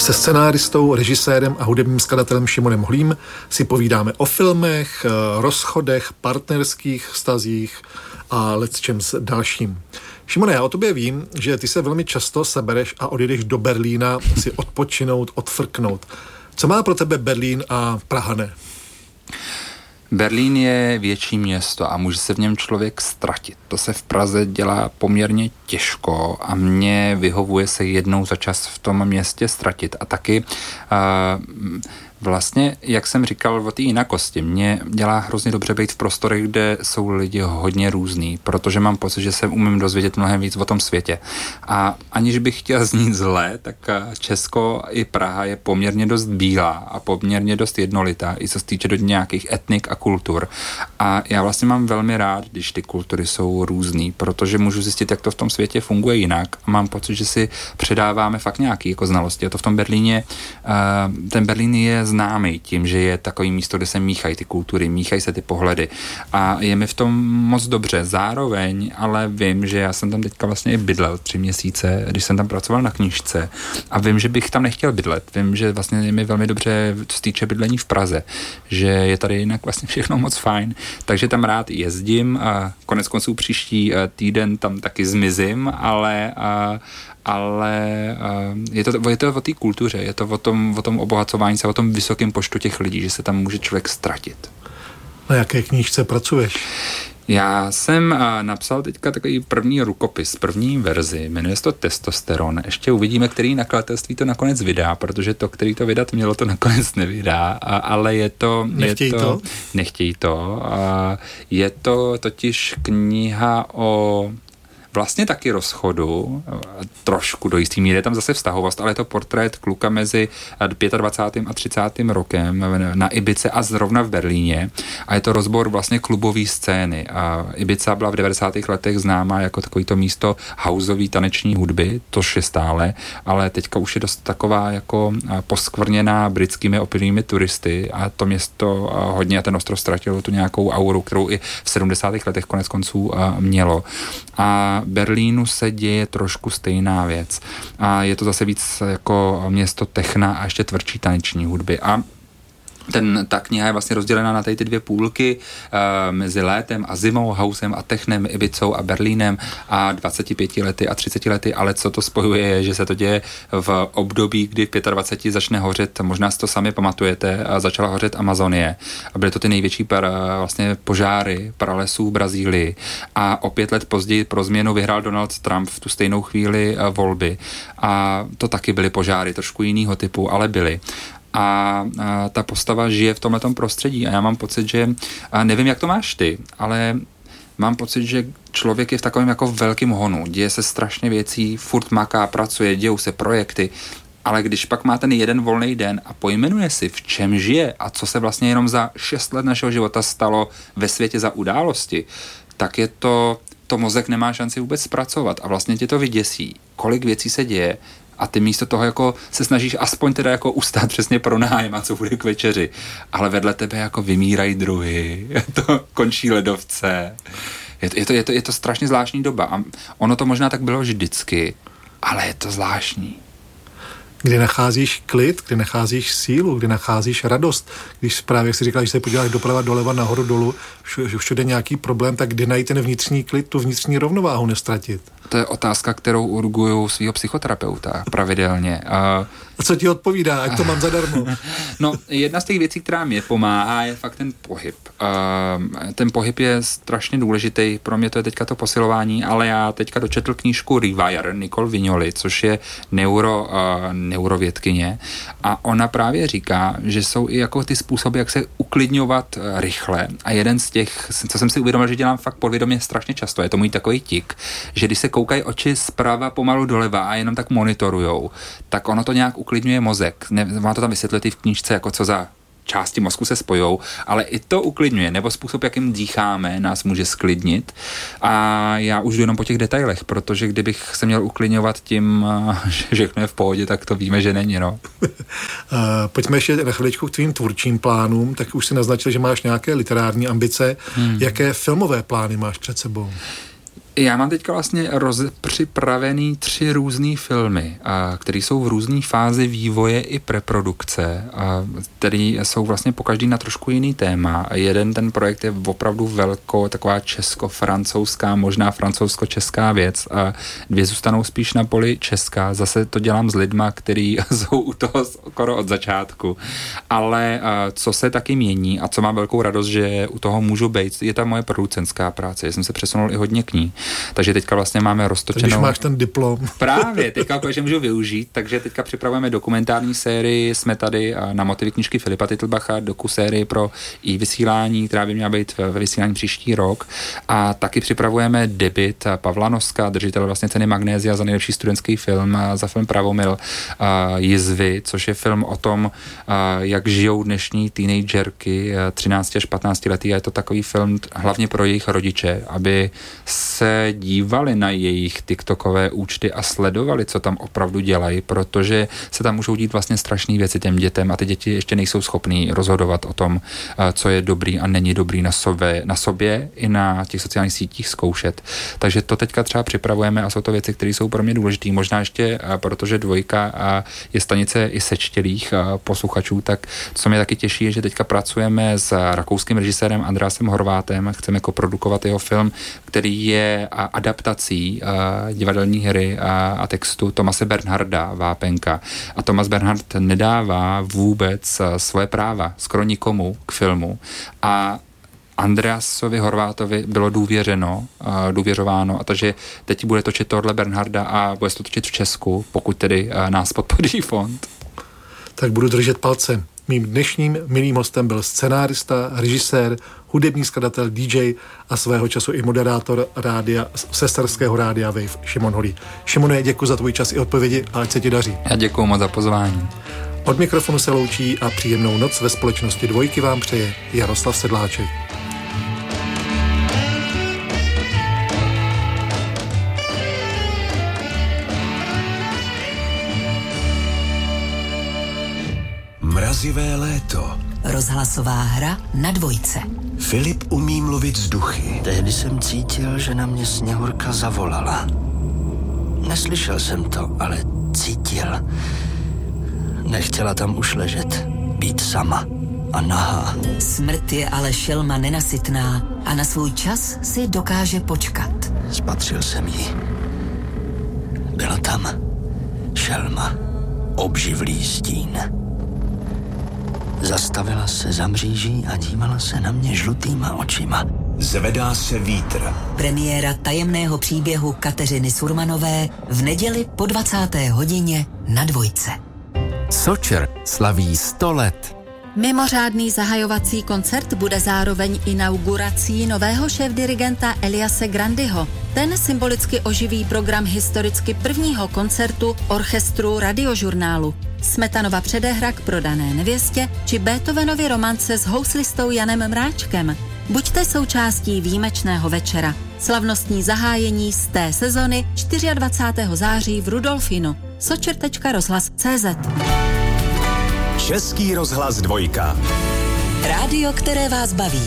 Se scenáristou, režisérem a hudebním skladatelem Šimonem Holým si povídáme o filmech, rozchodech, partnerských vztazích a lecčems dalším. Šimone, já o tobě vím, že ty se velmi často sebereš a odjedeš do Berlína si odpočinout, odfrknout. Co má pro tebe Berlín a Praha ne? Berlín je větší město a může se v něm člověk ztratit. To se v Praze dělá poměrně těžko a mně vyhovuje se jednou za čas v tom městě ztratit. A taky vlastně, jak jsem říkal o té jinakosti, mě dělá hrozně dobře být v prostorech, kde jsou lidi hodně různý, protože mám pocit, že se umím dozvědět mnohem víc o tom světě. A aniž bych chtěl znít zle, tak Česko i Praha je poměrně dost bílá a poměrně dost jednolitá, i co se týče do nějakých etnik a kultur. A já vlastně mám velmi rád, když ty kultury jsou různý, protože můžu zjistit, jak to v tom světě funguje jinak a mám pocit, že si předáváme fakt nějaké jako znalosti. A to v tom Berlíně, ten Berlín je známý tím, že je takový místo, kde se míchají ty kultury, míchají se ty pohledy a je mi v tom moc dobře. Zároveň ale vím, že já jsem tam teďka vlastně i bydlel 3 měsíce, když jsem tam pracoval na knížce a vím, že bych tam nechtěl bydlet. Vím, že vlastně je mi velmi dobře co týče bydlení v Praze, že je tady jinak vlastně všechno moc fajn, takže tam rád jezdím a konec konců příští týden tam taky zmizím, ale je to o té kultuře, je to o tom obohacování se, o tom vysokém počtu těch lidí, že se tam může člověk ztratit. Na jaké knížce pracuješ? Já jsem napsal teďka takový první rukopis, první verzi, jmenuje se to Testosteron. Ještě uvidíme, který nakladatelství to nakonec vydá, protože to, který to vydat mělo, to nakonec nevydá, ale je to... Nechtějí to. Je to totiž kniha o... Vlastně taky rozchodu, trošku do jistý míry, je tam zase vztahovost, ale je to portrét kluka mezi 25. a 30. rokem na Ibize a zrovna v Berlíně a je to rozbor vlastně klubové scény a Ibiza byla v 90. letech známá jako takovýto místo houseový taneční hudby, tož je stále, ale teďka už je dost taková jako poskvrněná britskými opilými turisty a to město hodně a ten ostrov ztratilo tu nějakou auru, kterou i v 70. letech konec konců mělo. A Berlínu se děje trošku stejná věc. A je to zase víc jako město techna a ještě tvrdší taneční hudby. A ta kniha je vlastně rozdělená na ty 2 půlky mezi létem a zimou, housem a technem, Ibicou a Berlínem a 25 lety a 30 lety, ale co to spojuje je, že se to děje v období, kdy v 25 začne hořet, možná si to sami pamatujete, začala hořet Amazonie a byly to ty největší vlastně požáry pralesů v Brazílii a o 5 let později pro změnu vyhrál Donald Trump v tu stejnou chvíli volby a to taky byly požáry trošku jinýho typu, ale byly. A ta postava žije v tomhletom prostředí a já mám pocit, že nevím, jak to máš ty, ale mám pocit, že člověk je v takovém jako velkém honu, děje se strašně věcí, furt maká, pracuje, dějou se projekty, ale když pak má ten jeden volný den a pojmenuje si, v čem žije a co se vlastně jenom za 6 let našeho života stalo ve světě za události, tak je to mozek nemá šanci vůbec zpracovat a vlastně tě to vyděsí, kolik věcí se děje. A ty místo toho jako se snažíš aspoň teda jako ustát přesně pro nájem a co bude k večeři. Ale vedle tebe jako vymírají druhy, to končí ledovce. Je to strašně zvláštní doba. A ono to možná tak bylo vždycky, ale je to zvláštní. Kdy nacházíš klid, kdy nacházíš sílu, kdy nacházíš radost. Když právě si říkal, že se podíváš doprava, doleva, nahoru, dolů, všude nějaký problém, tak kdy najít ten vnitřní klid, tu vnitřní rovnováhu nestratit? To je otázka, kterou urguju svýho psychoterapeuta pravidelně. A co ti odpovídá, ať to mám zadarmo? No, jedna z těch věcí, která mě pomáhá, je fakt ten pohyb. Ten pohyb je strašně důležitý, pro mě to je teďka to posilování, ale já teďka dočetl knížku Rewire Nicole Vignoli, což je neurovědkyně a ona právě říká, že jsou i jako ty způsoby, jak se uklidňovat rychle a jeden z těch, co jsem si uvědomil, že dělám fakt podvědomě strašně často, je to můj takový tik, že když se koukají oči zprava pomalu doleva a jenom tak monitorujou, tak ono to nějak uklidňuje mozek. Má to tam vysvětlit i v knížce, jako co za části mozku se spojou, ale i to uklidňuje, nebo způsob, jakým dýcháme, nás může sklidnit a já už jdu jenom po těch detailech, protože kdybych se měl uklidňovat tím, že všechno je v pohodě, tak to víme, že není, no. Pojďme ještě na chviličku k tvým tvůrčím plánům, tak už si naznačil, že máš nějaké literární ambice. Jaké filmové plány máš před sebou? Já mám teďka vlastně připravený 3 různý filmy, které jsou v různé fázi vývoje i preprodukce, které jsou vlastně pokaždý na trošku jiný téma. Jeden ten projekt je opravdu taková česko-francouzská, možná francouzsko-česká věc a 2 zůstanou spíš na poli česká. Zase to dělám s lidma, kteří jsou u toho skoro od začátku. Ale co se taky mění a co mám velkou radost, že u toho můžu být, je ta moje producentská práce. Já jsem se přesunul i hodně k ní. Takže teďka vlastně máme roztočenou... Když máš ten diplom. Právě, teďka konečně můžu využít, takže teďka připravujeme dokumentární sérii, jsme tady na motivy knížky Filipa Titlbacha, dokusérii pro i vysílání, která by měla být ve vysílání příští rok. A taky připravujeme debut Pavla Noska, držitele vlastně ceny Magnézia za nejlepší studentský film, za film Pravomil Jizvy, což je film o tom, jak žijou dnešní teenagerky 13 až 15 letý a je to takový film hlavně pro jejich rodiče, aby se dívali na jejich TikTokové účty a sledovali, co tam opravdu dělají, protože se tam můžou dít vlastně strašné věci těm dětem a ty děti ještě nejsou schopný rozhodovat o tom, co je dobrý a není dobrý na sobě i na těch sociálních sítích zkoušet. Takže to teďka třeba připravujeme a jsou to věci, které jsou pro mě důležité. Možná ještě, protože Dvojka je stanice i sečtělých posluchačů, tak co mě taky těší, je, že teďka pracujeme s rakouským režisérem Andreasem Horvátem, chceme koprodukovat jeho film, který je adaptací divadelní hry a textu Thomase Bernharda Vápenka. A Thomas Bernhard nedává vůbec svoje práva skoro nikomu k filmu a Andreasovi Horvátovi bylo důvěřováno, a takže teď bude točit tohle Bernharda a bude se to točit v Česku, pokud tedy nás podpoří fond. Tak budu držet palce. Mým dnešním milým hostem byl scenárista, režisér, hudební skladatel, DJ a svého času i moderátor sesterského rádia Wave Šimon Holý. Šimone, děkuji za tvůj čas i odpovědi a ať se ti daří. Já děkuji moc za pozvání. Od mikrofonu se loučí a příjemnou noc ve společnosti Dvojky vám přeje Jaroslav Sedláček. Mrazivé léto. Rozhlasová hra na Dvojce. Filip umí mluvit s duchy. Tehdy jsem cítil, že na mě Sněhurka zavolala. Neslyšel jsem to, ale cítil. Nechtěla tam už ležet, být sama a nahá. Smrt je ale šelma nenasytná a na svůj čas si dokáže počkat. Spatřil jsem ji. Byla tam šelma, obživlý stín. Zastavila se za mříží a dívala se na mě žlutýma očima. Zvedá se vítr. Premiéra tajemného příběhu Kateřiny Surmanové v neděli po 20. hodině na Dvojce. Sočer slaví 100 let. Mimořádný zahajovací koncert bude zároveň inaugurací nového šéfdirigenta Eliase Grandyho. Ten symbolicky oživí program historicky prvního koncertu orchestru Radiožurnálu. Smetanova předehra k Prodané nevěstě či Beethovenovy romance s houslistou Janem Mráčkem. Buďte součástí výjimečného večera. Slavnostní zahájení z té sezony 24. září v Rudolfinu. sočer.rozhlas.cz. Český rozhlas Dvojka. Rádio, které vás baví.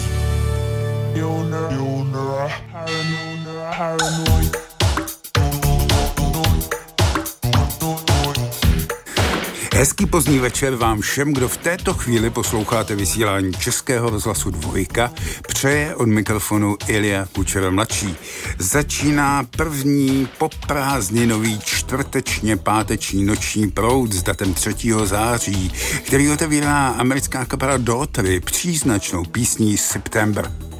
Hezký pozdní večer vám všem, kdo v této chvíli posloucháte vysílání Českého rozhlasu Dvojka, přeje od mikrofonu Ilja Kučera mladší. Začíná první poprázdninový čtvrtečně páteční noční proud s datem 3. září, který otevírá americká kapela Daughtry příznačnou písní September.